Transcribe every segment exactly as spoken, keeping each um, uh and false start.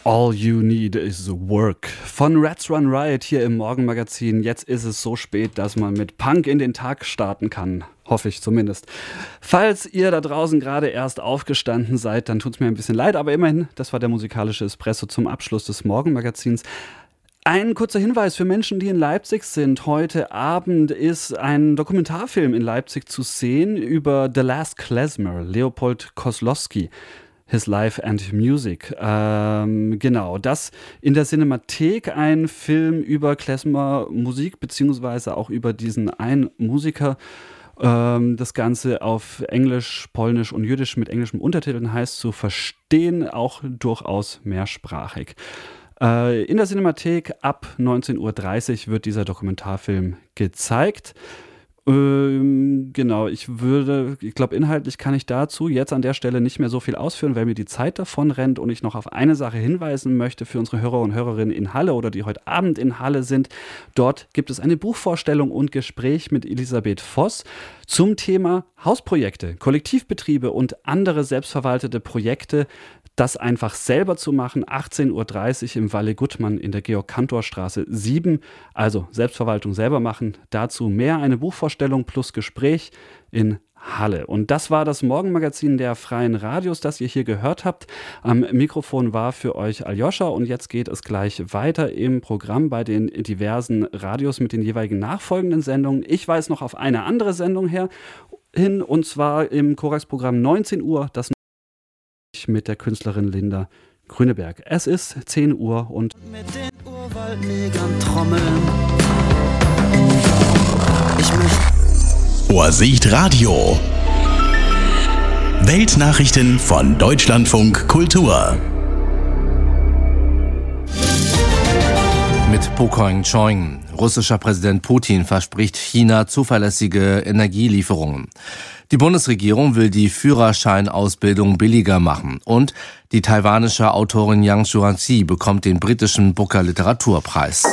All You Need Is Work von Rats Run Riot hier im Morgenmagazin. Jetzt ist es so spät, dass man mit Punk in den Tag starten kann. Hoffe ich zumindest. Falls ihr da draußen gerade erst aufgestanden seid, dann tut es mir ein bisschen leid, aber immerhin, das war der musikalische Espresso zum Abschluss des Morgenmagazins. Ein kurzer Hinweis für Menschen, die in Leipzig sind. Heute Abend ist ein Dokumentarfilm in Leipzig zu sehen über The Last Klezmer, Leopold Koslowski. His Life and Music. Ähm, genau, das in der Cinemathek, ein Film über Klezmer Musik, beziehungsweise auch über diesen einen Musiker. Ähm, das Ganze auf Englisch, Polnisch und Jüdisch mit englischen Untertiteln heißt zu verstehen, auch durchaus mehrsprachig. Äh, in der Cinemathek ab neunzehn Uhr dreißig wird dieser Dokumentarfilm gezeigt. Ähm, genau, ich würde, ich glaube, inhaltlich kann ich dazu jetzt an der Stelle nicht mehr so viel ausführen, weil mir die Zeit davon rennt und ich noch auf eine Sache hinweisen möchte für unsere Hörer und Hörerinnen in Halle oder die heute Abend in Halle sind. Dort gibt es eine Buchvorstellung und Gespräch mit Elisabeth Voss zum Thema Hausprojekte, Kollektivbetriebe und andere selbstverwaltete Projekte. Das einfach selber zu machen, achtzehn Uhr dreißig im Valle Gutmann in der Georg-Cantor-Straße sieben. Also Selbstverwaltung selber machen. Dazu mehr eine Buchvorstellung plus Gespräch in Halle. Und das war das Morgenmagazin der Freien Radios, das ihr hier gehört habt. Am Mikrofon war für euch Aljoscha und jetzt geht es gleich weiter im Programm bei den diversen Radios mit den jeweiligen nachfolgenden Sendungen. Ich weise noch auf eine andere Sendung her hin und zwar im Korax-Programm neunzehn Uhr, das mit der Künstlerin Linda Grüneberg. Es ist zehn Uhr und mit den Urwaldnegern trommeln. Ich möchte Vorsicht Radio. Weltnachrichten von Deutschlandfunk Kultur. Mit Po Koing-Choing. Russischer Präsident Putin verspricht China zuverlässige Energielieferungen. Die Bundesregierung will die Führerscheinausbildung billiger machen und die taiwanische Autorin Yang Xuanxi bekommt den britischen Booker Literaturpreis.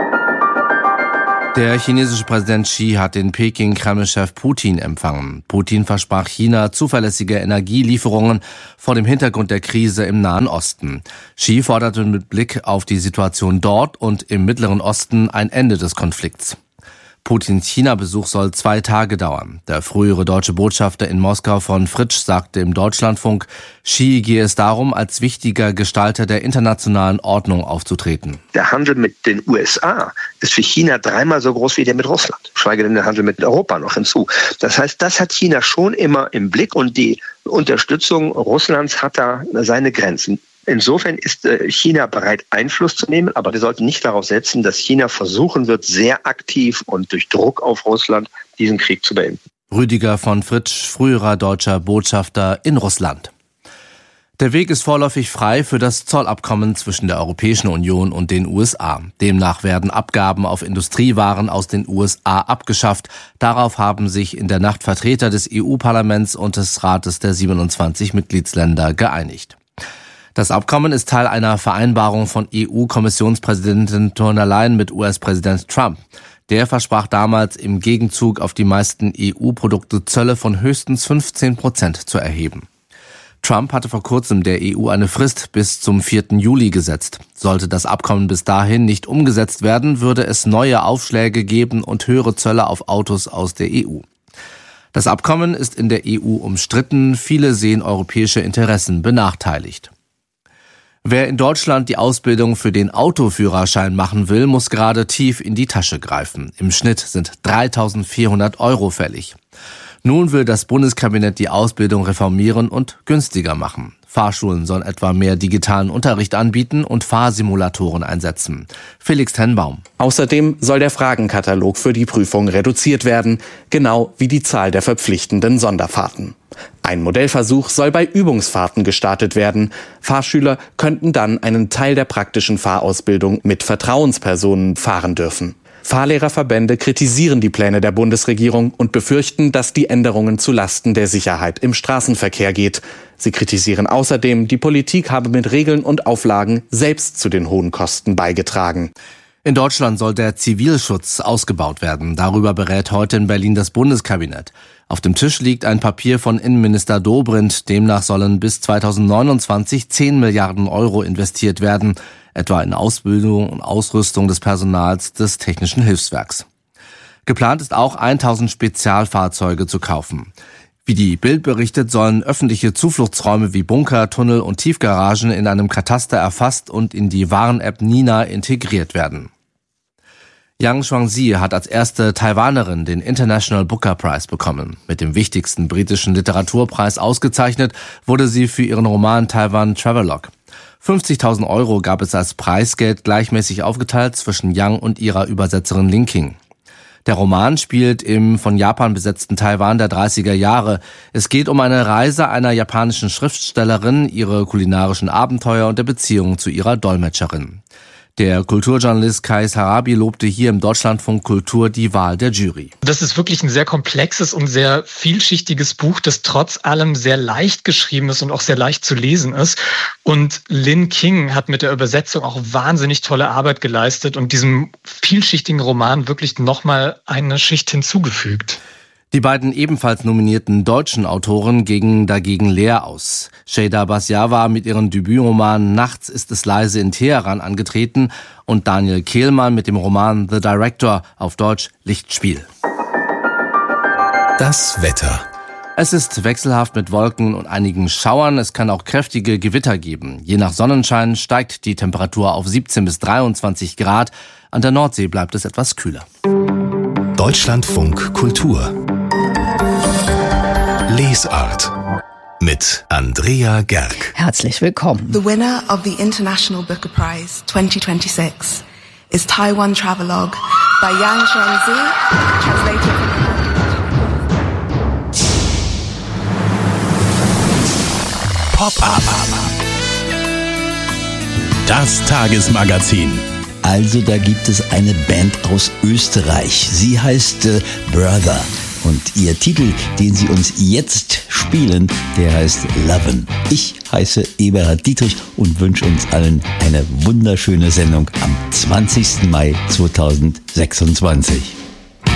Der chinesische Präsident Xi hat den Peking-Kreml-Chef Putin empfangen. Putin versprach China zuverlässige Energielieferungen vor dem Hintergrund der Krise im Nahen Osten. Xi forderte mit Blick auf die Situation dort und im Mittleren Osten ein Ende des Konflikts. Putins China-Besuch soll zwei Tage dauern. Der frühere deutsche Botschafter in Moskau von Fritsch sagte im Deutschlandfunk, Xi gehe es darum, als wichtiger Gestalter der internationalen Ordnung aufzutreten. Der Handel mit den U S A ist für China dreimal so groß wie der mit Russland. Schweige denn der Handel mit Europa noch hinzu. Das heißt, das hat China schon immer im Blick und die Unterstützung Russlands hat da seine Grenzen. Insofern ist China bereit, Einfluss zu nehmen, aber wir sollten nicht darauf setzen, dass China versuchen wird, sehr aktiv und durch Druck auf Russland diesen Krieg zu beenden. Rüdiger von Fritsch, früherer deutscher Botschafter in Russland. Der Weg ist vorläufig frei für das Zollabkommen zwischen der Europäischen Union und den U S A. Demnach werden Abgaben auf Industriewaren aus den U S A abgeschafft. Darauf haben sich in der Nacht Vertreter des E U-Parlaments und des Rates der siebenundzwanzig Mitgliedsländer geeinigt. Das Abkommen ist Teil einer Vereinbarung von E U-Kommissionspräsidentin von der Leyen mit U S-Präsident Trump. Der versprach damals im Gegenzug auf die meisten E U-Produkte Zölle von höchstens fünfzehn Prozent zu erheben. Trump hatte vor kurzem der E U eine Frist bis zum vierten Juli gesetzt. Sollte das Abkommen bis dahin nicht umgesetzt werden, würde es neue Aufschläge geben und höhere Zölle auf Autos aus der E U. Das Abkommen ist in der E U umstritten. Viele sehen europäische Interessen benachteiligt. Wer in Deutschland die Ausbildung für den Autoführerschein machen will, muss gerade tief in die Tasche greifen. Im Schnitt sind dreitausendvierhundert Euro fällig. Nun will das Bundeskabinett die Ausbildung reformieren und günstiger machen. Fahrschulen sollen etwa mehr digitalen Unterricht anbieten und Fahrsimulatoren einsetzen. Felix Tenbaum. Außerdem soll der Fragenkatalog für die Prüfung reduziert werden, genau wie die Zahl der verpflichtenden Sonderfahrten. Ein Modellversuch soll bei Übungsfahrten gestartet werden. Fahrschüler könnten dann einen Teil der praktischen Fahrausbildung mit Vertrauenspersonen fahren dürfen. Fahrlehrerverbände kritisieren die Pläne der Bundesregierung und befürchten, dass die Änderungen zu Lasten der Sicherheit im Straßenverkehr geht. Sie kritisieren außerdem, die Politik habe mit Regeln und Auflagen selbst zu den hohen Kosten beigetragen. In Deutschland soll der Zivilschutz ausgebaut werden. Darüber berät heute in Berlin das Bundeskabinett. Auf dem Tisch liegt ein Papier von Innenminister Dobrindt. Demnach sollen bis zweitausendneunundzwanzig zehn Milliarden Euro investiert werden, etwa in Ausbildung und Ausrüstung des Personals des Technischen Hilfswerks. Geplant ist auch tausend Spezialfahrzeuge zu kaufen. Wie die Bild berichtet, sollen öffentliche Zufluchtsräume wie Bunker, Tunnel und Tiefgaragen in einem Kataster erfasst und in die Warn-App Nina integriert werden. Yang Shuangzi hat als erste Taiwanerin den International Booker Prize bekommen. Mit dem wichtigsten britischen Literaturpreis ausgezeichnet wurde sie für ihren Roman Taiwan Travelogue. fünfzigtausend Euro gab es als Preisgeld, gleichmäßig aufgeteilt zwischen Yang und ihrer Übersetzerin Ling King. Der Roman spielt im von Japan besetzten Taiwan der dreißiger Jahre. Es geht um eine Reise einer japanischen Schriftstellerin, ihre kulinarischen Abenteuer und der Beziehung zu ihrer Dolmetscherin. Der Kulturjournalist Kais Harabi lobte hier im Deutschlandfunk Kultur die Wahl der Jury. Das ist wirklich ein sehr komplexes und sehr vielschichtiges Buch, das trotz allem sehr leicht geschrieben ist und auch sehr leicht zu lesen ist. Und Lin King hat mit der Übersetzung auch wahnsinnig tolle Arbeit geleistet und diesem vielschichtigen Roman wirklich nochmal eine Schicht hinzugefügt. Die beiden ebenfalls nominierten deutschen Autoren gingen dagegen leer aus. Şeyda Basya war mit ihrem Debütroman Nachts ist es leise in Teheran angetreten und Daniel Kehlmann mit dem Roman The Director, auf Deutsch Lichtspiel. Das Wetter. Es ist wechselhaft mit Wolken und einigen Schauern. Es kann auch kräftige Gewitter geben. Je nach Sonnenschein steigt die Temperatur auf siebzehn bis dreiundzwanzig Grad. An der Nordsee bleibt es etwas kühler. Deutschlandfunk Kultur. Lesart mit Andrea Gerg. Herzlich willkommen. The winner of the International Booker Prize twenty twenty-six is Taiwan Travelogue by Yang Shuangzi, translated from Pop-up. Das Tagesmagazin. Also da gibt es eine Band aus Österreich. Sie heißt äh, Brother. Und ihr Titel, den sie uns jetzt spielen, der heißt Loven. Ich heiße Eberhard Dietrich und wünsche uns allen eine wunderschöne Sendung am zwanzigsten Mai zweitausendsechsundzwanzig.